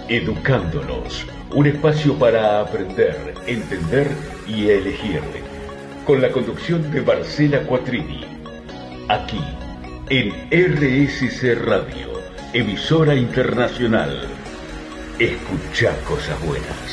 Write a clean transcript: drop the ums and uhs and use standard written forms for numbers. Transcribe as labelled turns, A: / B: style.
A: Educándonos, un espacio para aprender, entender y elegir. Con la conducción de Marcela Quattrini. Aquí, en RSC Radio, emisora internacional. Escuchá cosas buenas.